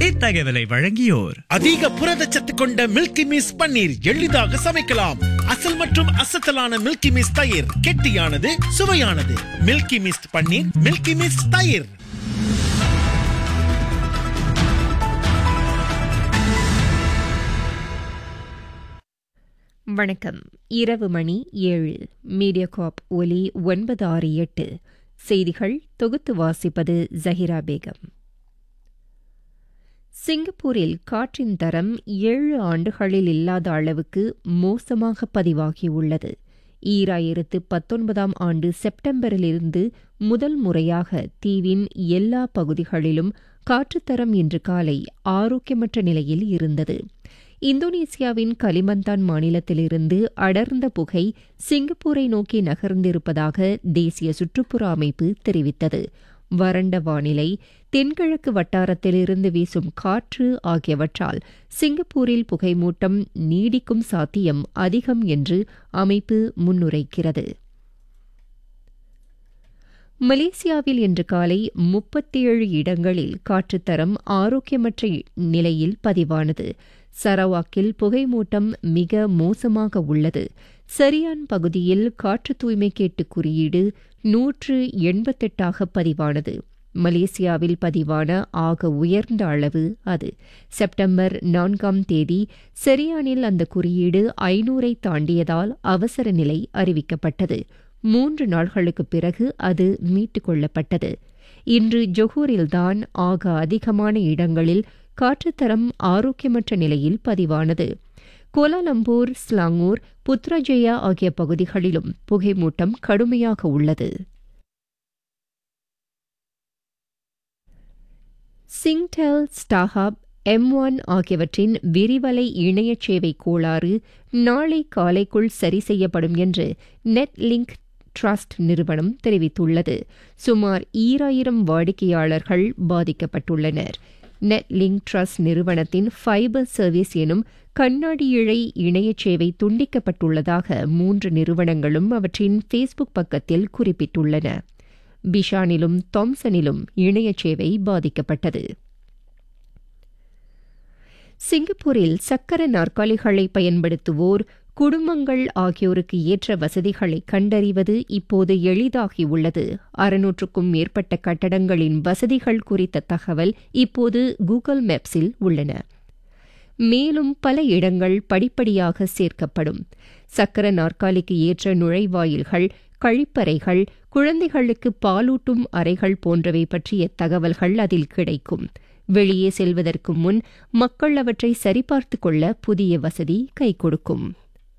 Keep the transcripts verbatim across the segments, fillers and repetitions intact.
இத்தகவலை வழங்கியோர் அதிக புரதச்சத்து கொண்ட மில்கி மிஸ் பன்னீர் எளிதாக சமைக்கலாம். அசல் மற்றும் அசத்தலான மில்கி மிஸ் தயிர் கெட்டியானது, சுவையானது. மில்கி மிஸ்ட் பன்னீர், மில்கி மிஸ்ட் தயிர். வணக்கம். இரவு மணி ஏழு. மீடியாகாப் ஒலி ஒன்பது ஆறு எட்டு. செய்திகள் தொகுத்து வாசிப்பது ஜஹிரா பேகம். சிங்கப்பூரில் காற்றின் தரம் ஏழு ஆண்டுகளில் இல்லாத அளவுக்கு மோசமாக பதிவாகியுள்ளது. ஈராயிரத்து பத்தொன்பதாம் ஆண்டு செப்டம்பரிலிருந்து முதல் முறையாக தீவின் எல்லா பகுதிகளிலும் காற்றுத்தரம் இன்று காலை ஆரோக்கியமற்ற நிலையில் இருந்தது. இந்தோனேசியாவின் கலிமந்தான் மாநிலத்திலிருந்து அடர்ந்த புகை சிங்கப்பூரை நோக்கி நகர்ந்திருப்பதாக தேசிய சுற்றுப்புற அமைப்பு தெரிவித்தது. வறண்ட வானிலை, தென்கிழக்கு வட்டாரத்திலிருந்து வீசும் காற்று ஆகியவற்றால் சிங்கப்பூரில் புகைமூட்டம் நீடிக்கும் சாத்தியம் அதிகம் என்று அமைப்பு முன்னுரைக்கிறது. மலேசியாவில் இன்று காலை முப்பத்தேழு இடங்களில் காற்றுத்தரம் ஆரோக்கியமற்ற நிலையில் பதிவானது. சரவாக்கில் புகைமூட்டம் மிக மோசமாக உள்ளது. சரியான் பகுதியில் காற்று தூய்மை கேட்டு குறியீடு நூற்று எண்பத்தெட்டாக பதிவானது. மலேசியாவில் பதிவான ஆக உயர்ந்த அளவு அது. செப்டம்பர் நான்காம் தேதி சரியானில் அந்த குறியீடு ஐநூறை தாண்டியதால் அவசர நிலை அறிவிக்கப்பட்டது. மூன்று நாட்களுக்குப் பிறகு அது மீட்டுக் கொள்ளப்பட்டது. இன்று ஜொஹூரில்தான் ஆக அதிகமான இடங்களில் காற்றுத்தரம் ஆரோக்கியமற்ற நிலையில் பதிவானது. கோலாலம்பூர், ஸ்லாங்கூர், புத்ராஜயா ஆகிய பகுதிகளிலும் புகைமூட்டம் கடுமையாக உள்ளது. சிங்டெல், ஸ்டாஹாப், எம் ஒன் ஆகியவற்றின் விரிவலை இணைய சேவை கோளாறு நாளை காலைக்குள் சரி செய்யப்படும் என்று நெட்லிங்க் ட்ரஸ்ட் நிறுவனம் தெரிவித்துள்ளது. சுமார் ஈராயிரம் வாடிக்கையாளர்கள் பாதிக்கப்பட்டுள்ளனர். நெட்லிங்க் ட்ரஸ்ட் நிறுவனத்தின் ஃபைபர் சர்வீஸ் எனும் கண்ணாடி இழை இணைய சேவை துண்டிக்கப்பட்டுள்ளதாக மூன்று நிறுவனங்களும் அவற்றின் ஃபேஸ்புக் பக்கத்தில் குறிப்பிட்டுள்ளன. பிஷானிலும் தாம்சனிலும் இணைய சேவை பாதிக்கப்பட்டது. சிங்கப்பூரில் சக்கர நாற்காலிகளை பயன்படுத்துவோர், குடும்பங்கள் ஆகியோருக்கு ஏற்ற வசதிகளை கண்டறிவது இப்போது எளிதாகியுள்ளது. அறுநூற்றுக்கும் மேற்பட்ட கட்டடங்களின் வசதிகள் குறித்த தகவல் இப்போது கூகுள் மேப்ஸில் உள்ளன. மேலும் பல இடங்கள் படிப்படியாக சேர்க்கப்படும். சக்கர நாற்காலிக்கு ஏற்ற நுழைவாயில்கள், கழிப்பறைகள், குழந்தைகளுக்கு பாலூட்டும் அறைகள் போன்றவை பற்றிய தகவல்கள் அதில் கிடைக்கும். வெளியே செல்வதற்கு முன் மக்கள் அவற்றை சரிபார்த்துக் கொள்ள புதிய வசதி கை கொடுக்கும்.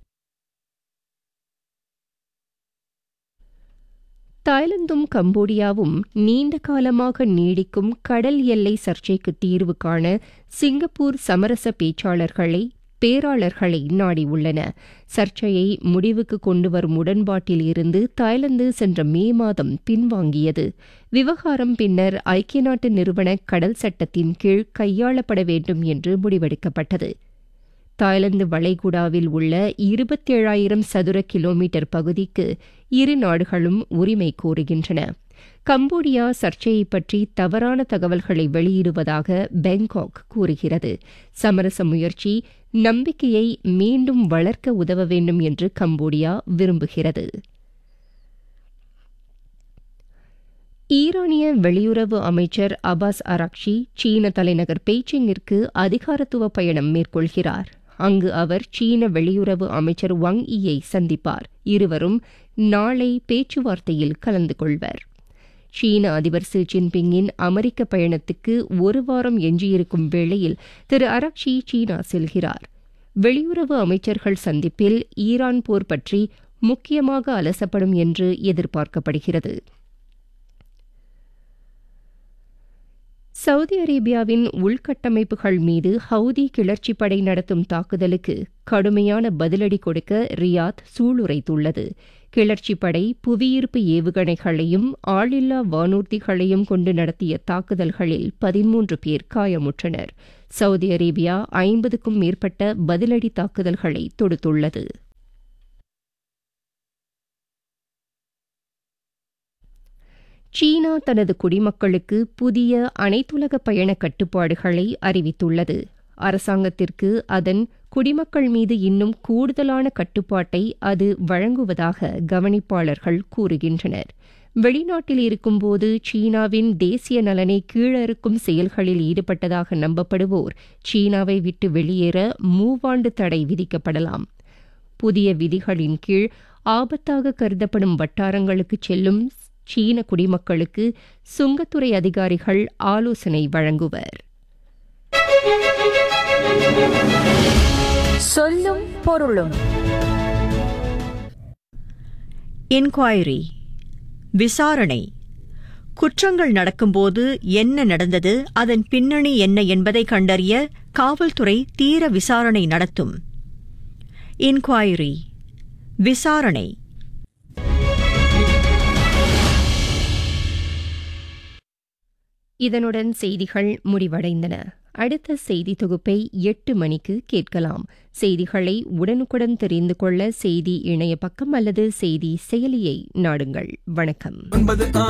தாய்லாந்தும் கம்போடியாவும் நீண்ட காலமாக நீடிக்கும் கடல் எல்லை சர்ச்சைக்கு தீர்வு காண சிங்கப்பூர் சமரச பேச்சாளர்களை பேராளர்களை நாடியுள்ளன. சர்ச்சையை முடிவுக்கு கொண்டுவரும் உடன்பாட்டில் இருந்து தாய்லாந்து சென்ற மே மாதம் பின்வாங்கியது. விவகாரம் பின்னர் ஐக்கிய நாட்டு நிறுவன கடல் சட்டத்தின் கீழ் கையாளப்பட வேண்டும் என்று முடிவெடுக்கப்பட்டது. தாய்லாந்து வளைகுடாவில் உள்ள இருபத்தேழாயிரம் சதுர கிலோமீட்டர் பகுதிக்கு இரு நாடுகளும் உரிமை கோருகின்றன. கம்போடியா சர்ச்சையை பற்றி தவறான தகவல்களை வெளியிடுவதாக பாங்காக் கூறுகிறது. சமரச முயற்சி நம்பிக்கையை மீண்டும் வளர்க்க உதவ வேண்டும் என்று கம்போடியா விரும்புகிறது. ஈரானிய வெளியுறவு அமைச்சர் அபாஸ் அராக்ஷி சீன தலைநகர் பெய்ஜிங்கிற்கு அதிகாரத்துவ பயணம் மேற்கொள்கிறார். அங்கு அவர் சீன வெளியுறவு அமைச்சர் வாங் ஈயை சந்திப்பார். இருவரும் நாளை பேச்சுவார்த்தையில் கலந்து கொள்வர். சீன அதிபர் ஷி ஜின்பிங்கின் அமெரிக்க பயணத்துக்கு ஒரு வாரம் எஞ்சியிருக்கும் வேளையில் திரு அராக்ஷி சீனா செல்கிறார். வெளியுறவு அமைச்சர்கள் சந்திப்பில் ஈரான் போர் பற்றி முக்கியமாக அலசப்படும் என்று எதிர்பார்க்கப்படுகிறது. சவுதி அரேபியாவின் உள்கட்டமைப்புகள் மீது ஹவுதி கிளர்ச்சிப் படை நடத்தும் தாக்குதலுக்கு கடுமையான பதிலடி கொடுக்க ரியாத் சூளுரைத்துள்ளது. கிளர்ச்சிப் படை புவியீர்ப்பு ஏவுகணைகளையும் ஆளில்லா வானூர்திகளையும் கொண்டு நடத்திய தாக்குதல்களில் பதிமூன்று பேர் காயமுற்றனர். சவுதி அரேபியா ஐம்பதுக்கும் மேற்பட்ட பதிலடி தாக்குதல்களை தொடுத்துள்ளது. சீனா தனது குடிமக்களுக்கு புதிய அனைத்துலக பயண கட்டுப்பாடுகளை அறிவித்துள்ளது. அரசாங்கத்திற்கு அதன் குடிமக்கள் மீது இன்னும் கூடுதலான கட்டுப்பாட்டை அது வழங்குவதாக கவனிப்பாளர்கள் கூறுகின்றனர். வெளிநாட்டில் இருக்கும்போது சீனாவின் தேசிய நலனை கீழறுக்கும் செயல்களில் ஈடுபட்டதாக நம்பப்படுவோர் சீனாவை விட்டு வெளியேற மூவாண்டு தடை விதிக்கப்படலாம். புதிய விதிகளின் கீழ் ஆபத்தாக கருதப்படும் வட்டாரங்களுக்கு செல்லும் சீன குடிமக்களுக்கு சுங்கத்துறை அதிகாரிகள் ஆலோசனை வழங்குவர். சொல்லும் பொருளும். என்கொயரி, விசாரணை. குற்றங்கள் நடக்கும்போது என்ன நடந்தது, அதன் பின்னணி என்ன என்பதை கண்டறிய காவல்துறை தீர விசாரணை நடத்தும். என்கொயரி, விசாரணை. இதனுடன் செய்திகள் முடிவடைந்தன. அடுத்த செய்தி தொகுப்பை எட்டு மணிக்கு கேட்கலாம். செய்திகளை உடனுக்குடன் தெரிந்து கொள்ள செய்தி இணைய பக்கம் அல்லது செய்தி செயலியை நாடுங்கள். வணக்கம்.